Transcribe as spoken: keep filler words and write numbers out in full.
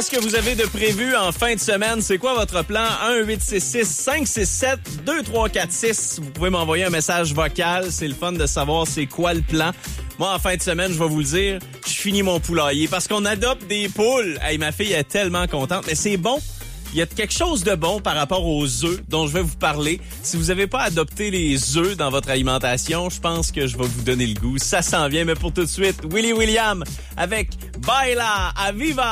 qu'est-ce que vous avez de prévu en fin de semaine? C'est quoi votre plan? un huit six six cinq six sept deux trois quatre six. Vous pouvez m'envoyer un message vocal. C'est le fun de savoir c'est quoi le plan. Moi, en fin de semaine, je vais vous le dire, je finis mon poulailler parce qu'on adopte des poules. Hey, ma fille est tellement contente, mais c'est bon. Il y a quelque chose de bon par rapport aux œufs dont je vais vous parler. Si vous n'avez pas adopté les œufs dans votre alimentation, je pense que je vais vous donner le goût. Ça s'en vient, mais pour tout de suite, Willy William avec Baila Aviva.